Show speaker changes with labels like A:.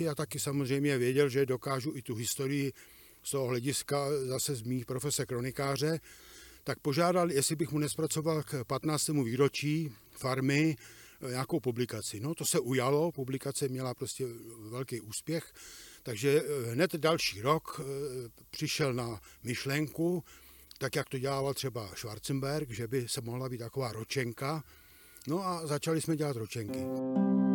A: znalosti a taky samozřejmě věděl, že dokážu i tu historii z toho hlediska zase z mých profese kronikáře, tak požádal, jestli bych mu nespracoval k 15. výročí farmy nějakou publikaci. No to se ujalo, publikace měla prostě velký úspěch, takže hned další rok přišel na myšlenku, tak jak to dělával třeba Schwarzenberg, že by se mohla být taková ročenka. No a začali jsme dělat ročenky.